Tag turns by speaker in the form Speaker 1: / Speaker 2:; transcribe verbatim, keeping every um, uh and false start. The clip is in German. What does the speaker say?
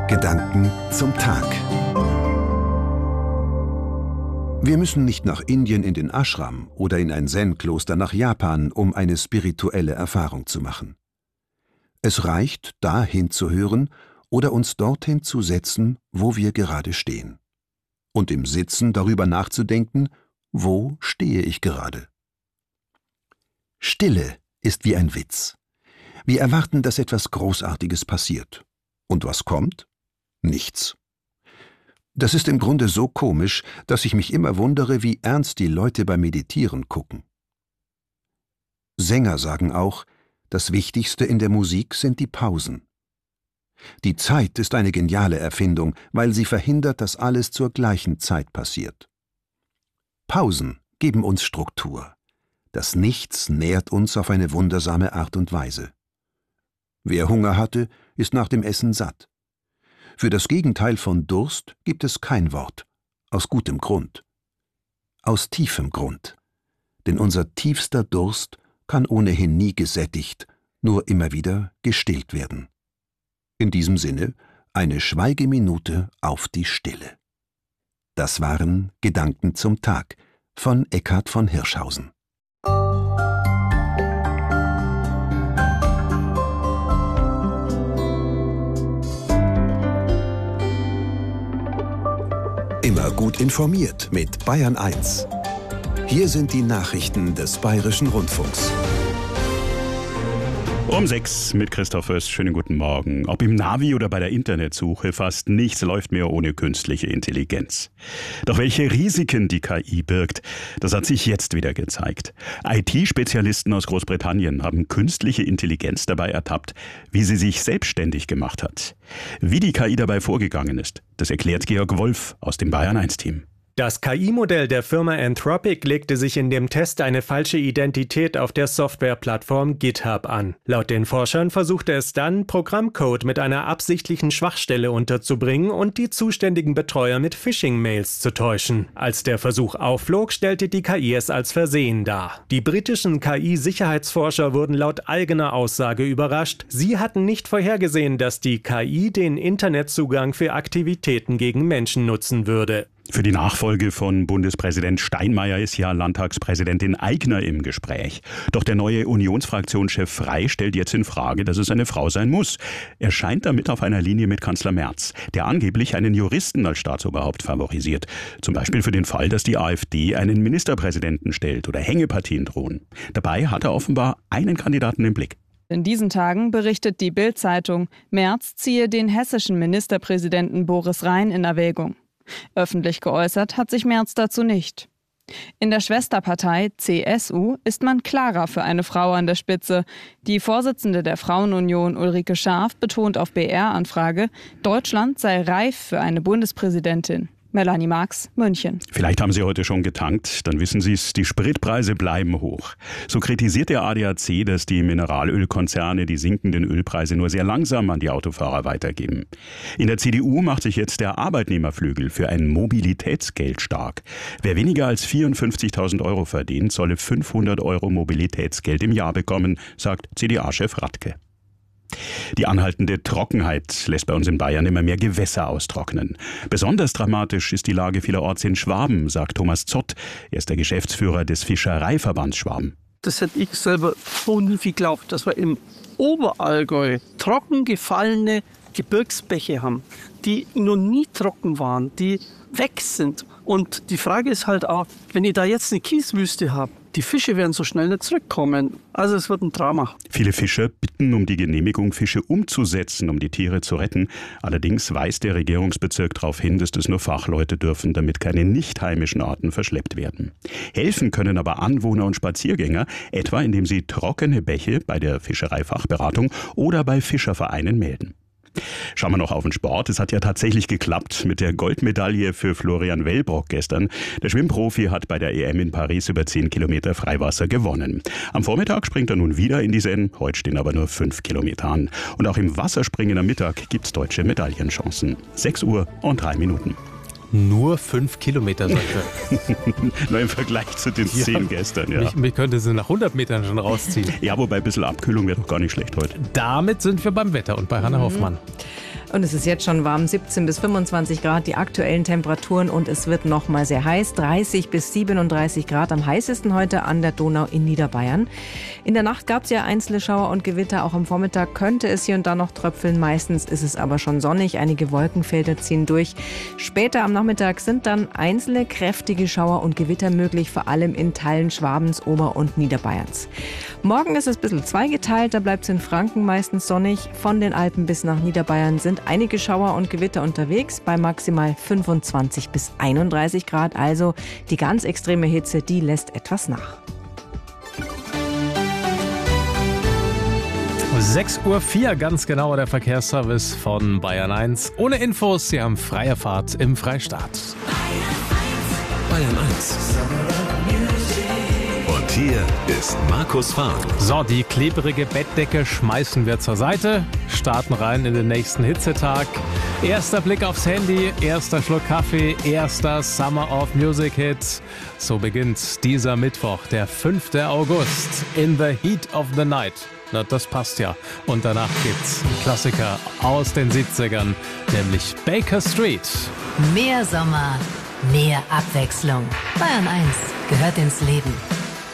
Speaker 1: Gedanken zum Tag. Wir müssen nicht nach Indien in den Ashram oder in ein Zen-Kloster nach Japan, um eine spirituelle Erfahrung zu machen. Es reicht, da hinzuhören oder uns dorthin zu setzen, wo wir gerade stehen. Und im Sitzen darüber nachzudenken, wo stehe ich gerade? Stille ist wie ein Witz. Wir erwarten, dass etwas Großartiges passiert. Und was kommt? Nichts. Das ist im Grunde so komisch, dass ich mich immer wundere, wie ernst die Leute beim Meditieren gucken. Sänger sagen auch, das Wichtigste in der Musik sind die Pausen. Die Zeit ist eine geniale Erfindung, weil sie verhindert, dass alles zur gleichen Zeit passiert. Pausen geben uns Struktur. Das Nichts nährt uns auf eine wundersame Art und Weise. Wer Hunger hatte, ist nach dem Essen satt. Für das Gegenteil von Durst gibt es kein Wort, aus gutem Grund. Aus tiefem Grund. Denn unser tiefster Durst kann ohnehin nie gesättigt, nur immer wieder gestillt werden. In diesem Sinne eine Schweigeminute auf die Stille. Das waren Gedanken zum Tag von Eckhard von Hirschhausen. Immer gut informiert mit Bayern eins. Hier sind die Nachrichten des Bayerischen Rundfunks.
Speaker 2: Um sechs mit Christoph Öst. Schönen guten Morgen. Ob im Navi oder bei der Internetsuche, fast nichts läuft mehr ohne künstliche Intelligenz. Doch welche Risiken die K I birgt, das hat sich jetzt wieder gezeigt. I T-Spezialisten aus Großbritannien haben künstliche Intelligenz dabei ertappt, wie sie sich selbstständig gemacht hat. Wie die K I dabei vorgegangen ist, das erklärt Georg Wolf aus dem Bayern eins Team.
Speaker 3: Das K I-Modell der Firma Anthropic legte sich in dem Test eine falsche Identität auf der Softwareplattform GitHub an. Laut den Forschern versuchte es dann, Programmcode mit einer absichtlichen Schwachstelle unterzubringen und die zuständigen Betreuer mit Phishing-Mails zu täuschen. Als der Versuch aufflog, stellte die K I es als Versehen dar. Die britischen K I-Sicherheitsforscher wurden laut eigener Aussage überrascht. Sie hatten nicht vorhergesehen, dass die K I den Internetzugang für Aktivitäten gegen Menschen nutzen würde.
Speaker 2: Für die Nachfolge von Bundespräsident Steinmeier ist ja Landtagspräsidentin Aigner im Gespräch. Doch der neue Unionsfraktionschef Frey stellt jetzt in Frage, dass es eine Frau sein muss. Er scheint damit auf einer Linie mit Kanzler Merz, der angeblich einen Juristen als Staatsoberhaupt favorisiert. Zum Beispiel für den Fall, dass die AfD einen Ministerpräsidenten stellt oder Hängepartien drohen. Dabei hat er offenbar einen Kandidaten im Blick.
Speaker 4: In diesen Tagen berichtet die Bild-Zeitung, Merz ziehe den hessischen Ministerpräsidenten Boris Rhein in Erwägung. Öffentlich geäußert hat sich Merz dazu nicht. In der Schwesterpartei C S U ist man klarer für eine Frau an der Spitze. Die Vorsitzende der Frauenunion Ulrike Scharf betont auf B R-Anfrage, Deutschland sei reif für eine Bundespräsidentin. Melanie Marx, München.
Speaker 2: Vielleicht haben Sie heute schon getankt, dann wissen Sie es, die Spritpreise bleiben hoch. So kritisiert der A D A C, dass die Mineralölkonzerne die sinkenden Ölpreise nur sehr langsam an die Autofahrer weitergeben. In der C D U macht sich jetzt der Arbeitnehmerflügel für ein Mobilitätsgeld stark. Wer weniger als vierundfünfzigtausend Euro verdient, solle fünfhundert Euro Mobilitätsgeld im Jahr bekommen, sagt C D A-Chef Radke. Die anhaltende Trockenheit lässt bei uns in Bayern immer mehr Gewässer austrocknen. Besonders dramatisch ist die Lage vielerorts in Schwaben, sagt Thomas Zott. Er ist der Geschäftsführer des Fischereiverbands Schwaben.
Speaker 5: Das hätte ich selber so nie geglaubt, dass wir im Oberallgäu trocken gefallene Gebirgsbäche haben, die noch nie trocken waren, die weg sind. Und die Frage ist halt auch, wenn ich da jetzt eine Kieswüste habe, die Fische werden so schnell nicht zurückkommen. Also es wird ein Drama.
Speaker 2: Viele Fischer bitten um die Genehmigung, Fische umzusetzen, um die Tiere zu retten. Allerdings weist der Regierungsbezirk darauf hin, dass das nur Fachleute dürfen, damit keine nicht heimischen Arten verschleppt werden. Helfen können aber Anwohner und Spaziergänger, etwa indem sie trockene Bäche bei der Fischereifachberatung oder bei Fischervereinen melden. Schauen wir noch auf den Sport. Es hat ja tatsächlich geklappt mit der Goldmedaille für Florian Wellbrock gestern. Der Schwimmprofi hat bei der E M in Paris über zehn Kilometer Freiwasser gewonnen. Am Vormittag springt er nun wieder in die Seine. Heute stehen aber nur fünf Kilometer an. Und auch im Wasserspringen am Mittag gibt es deutsche Medaillenchancen. sechs Uhr und drei Minuten.
Speaker 6: Nur fünf Kilometer, sagt er.
Speaker 2: Nur im Vergleich zu den
Speaker 6: ja,
Speaker 2: zehn gestern, ja.
Speaker 6: Mich, mich könnte sie nach hundert Metern schon rausziehen.
Speaker 2: Ja, wobei ein bisschen Abkühlung wäre doch gar nicht schlecht heute.
Speaker 6: Damit sind wir beim Wetter und bei Hanna Hoffmann.
Speaker 7: Und es ist jetzt schon warm, siebzehn bis fünfundzwanzig Grad die aktuellen Temperaturen und es wird noch mal sehr heiß, dreißig bis siebenunddreißig Grad, am heißesten heute an der Donau in Niederbayern. In der Nacht gab es ja einzelne Schauer und Gewitter, auch am Vormittag könnte es hier und da noch tröpfeln, meistens ist es aber schon sonnig, einige Wolkenfelder ziehen durch. Später am Nachmittag sind dann einzelne kräftige Schauer und Gewitter möglich, vor allem in Teilen Schwabens, Ober- und Niederbayerns. Morgen ist es ein bisschen zweigeteilt, da bleibt es in Franken meistens sonnig. Von den Alpen bis nach Niederbayern sind einige Schauer und Gewitter unterwegs, bei maximal fünfundzwanzig bis einunddreißig Grad. Also die ganz extreme Hitze, die lässt etwas nach.
Speaker 6: sechs Uhr vier, ganz genau, der Verkehrsservice von Bayern eins. Ohne Infos, Sie haben freie Fahrt im Freistaat.
Speaker 8: Bayern eins. Und hier ist Markus Fahr.
Speaker 6: So, die klebrige Bettdecke schmeißen wir zur Seite, starten rein in den nächsten Hitzetag. Erster Blick aufs Handy, erster Schluck Kaffee, erster Summer of Music Hit. So beginnt dieser Mittwoch, der fünfte August, in the heat of the night. Na, das passt ja. Und danach gibt's einen Klassiker aus den siebzigern, nämlich Baker Street.
Speaker 9: Mehr Sommer, mehr Abwechslung. Bayern eins gehört ins Leben.